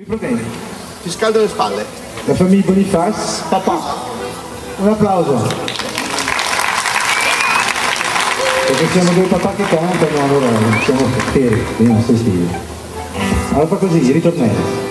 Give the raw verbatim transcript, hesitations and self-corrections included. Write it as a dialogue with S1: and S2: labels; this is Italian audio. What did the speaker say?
S1: problemi?
S2: Ti scaldo le spalle.
S1: La famiglia Bonifaz?
S2: Papà.
S1: Un applauso. Perché siamo due papà che cantano, allora siamo fieri, dei nostri figli. Allora fa così, ritornello.